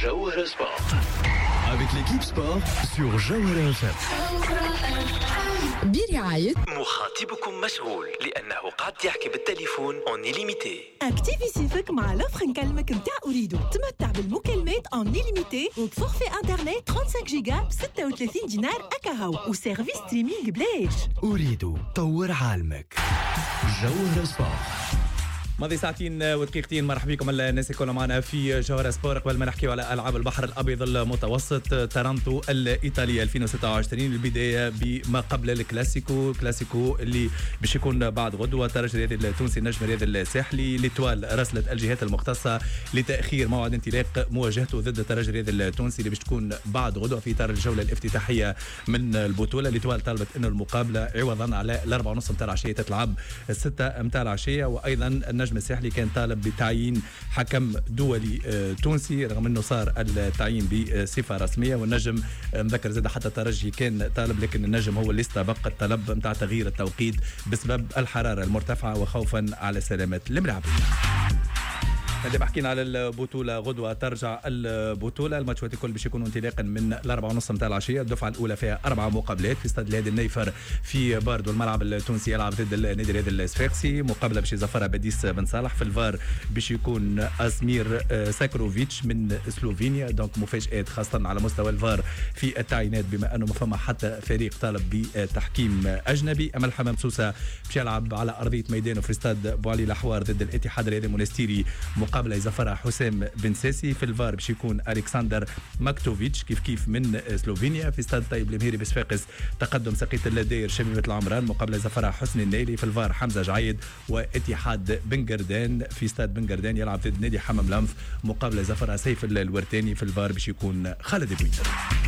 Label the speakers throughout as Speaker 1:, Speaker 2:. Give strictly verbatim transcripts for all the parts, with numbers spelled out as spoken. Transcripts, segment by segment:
Speaker 1: Jawhara Sport. Avec l'équipe sport sur Jawhara F M.
Speaker 2: برعاية
Speaker 1: مخاطبكم مشغول لأنه قاعد يحكي بالتليفون اون إليميتي.
Speaker 3: اكتيفي سيفك مع لوفر نكلمك متاع أريدو. تمتع بالمكالمات اون إليميتي وبفورفي انترنت خمسة وثلاثين جيجا ب ستة وثلاثين دينار أكاهو وسيرفيس ستريمينج بلاش.
Speaker 1: أريدو طور عالمك. جوهرة سبورت.
Speaker 4: ماضي ساعتين ودقيقتين. مرحبا بكم الناس كلها معنا في جوهرة سبور. قبل ما نحكي على ألعاب البحر الأبيض المتوسط، تارانتو الإيطالية ألفين وستة وعشرين، البداية بما قبل الكلاسيكو كلاسيكو اللي باش يكون بعد غدوة. الترجي الرياضي التونسي النجم الرياضي الساحلي ليتوال راسلت الجهات المختصة لتأخير موعد انطلاق مواجهته ضد الترجي الرياضي التونسي اللي باش تكون بعد غدوة في إطار الجولة الافتتاحية من البطولة. ليتوال طالبت أن المقابلة عوضا على الأربعة ونص متاع العشية تتلعب الستة متاع العشية، وأيضا النجم الساحلي كان طالب بتعيين حكم دولي تونسي رغم انه صار التعيين بصفه رسميه، والنجم مذكر زاد حتى الترجي كان طالب، لكن النجم هو اللي استبق الطلب نتاع تغيير التوقيت بسبب الحراره المرتفعه وخوفا على سلامه الملاعبين. دابا حكينا على البطوله، غدوه ترجع البطوله. الماتشات الكل باش يكونوا انطلاقا من الأربعة ونص متاع العشيه. الدفعه الاولى فيها اربع مقابلات في استاد الهادي النيفر في باردو. الملعب التونسي يلعب ضد النادي الرياضي الصفاقسي، مقابله باش يزفرها بديس بن صالح. في الفار باش يكون ازمير ساكروفيتش من سلوفينيا. دونك مفاجات خاصه على مستوى الفار في التعيينات، بما انه ما فما حتى فريق طالب بتحكيم اجنبي. اما الحمام سوسه باش يلعب على ارضيه ميدانه في استاد بوعلي الاحوار ضد الاتحاد الرياضي المونستيري، مقابله يزفرها حسام بن ساسي. في الفار باش يكون الكسندر ماكتوفيتش كيف كيف من سلوفينيا. في استاد طيب المهيري بصفاقس تقدم سقيط اللداير شبيبه العمران، مقابله يزفرها حسن النيلي. في الفار حمزه جعيد واتحاد بن قردان. في استاد بن قردان يلعب ضد نادي حمام لنف، مقابله يزفرها سيف الورتاني. في الفار باش يكون خالد بويتر.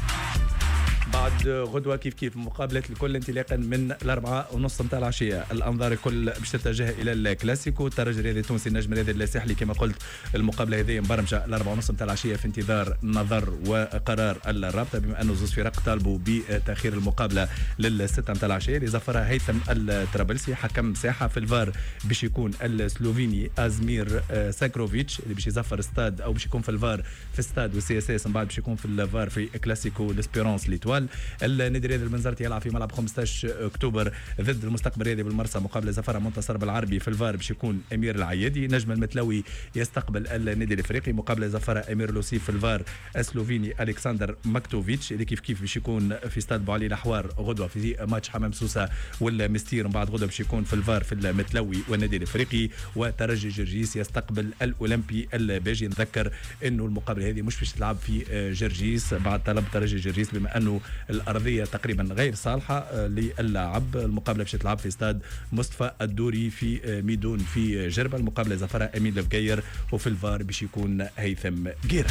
Speaker 4: بعد غدوة كيف كيف مقابلات الكل انطلاقا من الأربعة ونص متاع العشية. الأنظار الكل باش تتجه إلى الكلاسيكو. الترجي الرياضي التونسي النجم الرياضي الساحلي كما قلت، المقابلة هذه مبرمجة الأربعة ونص متاع العشية في انتظار نظر وقرار الرابطة، بما أنه زوز فرق طالبوا بتأخير المقابلة للستة متاع العشية اللي زفرها هيثم الطرابلسي حكم ساحة. في الفار باش يكون السلوفيني ازمير ساكروفيتش اللي باش يزفر استاد او باش يكون في الفار في استاد والسي اس اس، من بعد باش يكون في الفار في كلاسيكو ليسبيرونس ليتوال. النادي الرياضي المنزرتي يلعب في ملعب خمسة عشر أكتوبر ضد المستقبل الرياضي بالمرسى، مقابله زفره منتصر بالعربي. في الفار باش يكون امير العيادي. نجم المتلوي يستقبل النادي الافريقي، مقابله زفره امير لوسيف. في الفار السلوفيني الكسندر ماكتوفيتش اللي كيف كيف باش يكون في استاد بوعلي الاحوار غدوه في ماتش حمام سوسه والمستير. من بعد غدوه باش يكون في الفار في المتلوي والنادي الافريقي. وترجي جرجيس يستقبل الاولمبي الباجي. نذكر انه المقابله هذه مش باش تلعب في جرجيس بعد طلب ترجي جرجيس، بما انه الأرضية تقريبا غير صالحة للعب. المقابلة باش تلعب في استاد مصطفى الدوري في ميدون في جربة. المقابلة زفرها أمين الفقير، وفي الفار باش يكون هيثم قيرة.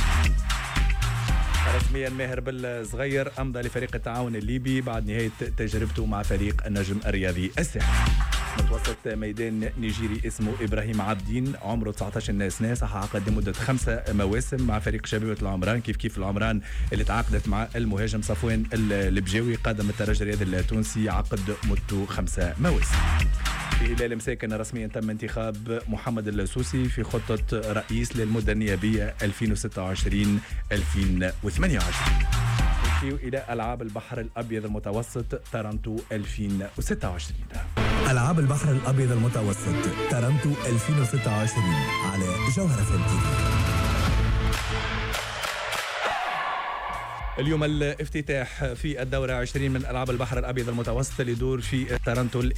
Speaker 4: رسميا ماهر بالصغير أمضى لفريق التعاون الليبي بعد نهاية تجربته مع فريق النجم الرياضي الساحلي. متوسط ميدان نيجيري اسمه إبراهيم عابدين، عمره تسعة عشر سنة، صح عقد لمدة خمسة مواسم مع فريق شبيبة العمران كيف كيف العمران اللي تعاقدت مع المهاجم صفوان البجاوي. قدم الترجي الرياضي التونسي عقد مدته خمسة مواسم. في هلال مساكن رسميا تم انتخاب محمد اللاسوسي في خطة رئيس للمدة النيابية ألفين وستة وعشرين ألفين وثمانية وعشرين. إلى ألعاب البحر الأبيض المتوسط تارانتو ألفين وستة وعشرين.
Speaker 5: ألعاب البحر الأبيض المتوسط تارانتو ألفين وستة وعشرين على جوهرة اف ام.
Speaker 4: اليوم الافتتاح في الدورة عشرين من ألعاب البحر الأبيض المتوسط اللي يدور في تارانتو